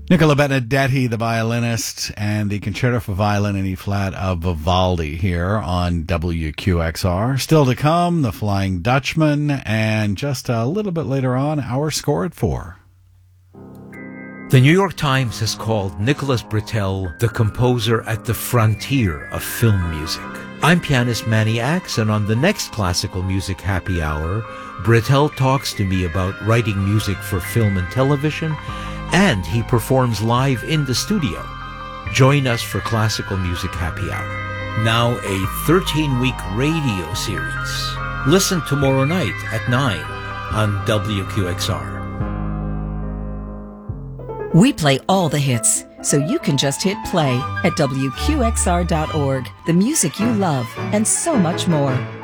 Nicola Benedetti, the violinist, and the Concerto for Violin in E-flat of Vivaldi here on WQXR. Still to come, The Flying Dutchman, and just a little bit later on, Our Score at 4. The New York Times has called Nicholas Britell the composer at the frontier of film music. I'm pianist Manny Axe, and on the next Classical Music Happy Hour, Britell talks to me about writing music for film and television, and he performs live in the studio. Join us for Classical Music Happy Hour. Now a 13-week radio series. Listen tomorrow night at 9 on WQXR. We play all the hits, so you can just hit play at WQXR.org. The music you love, and so much more.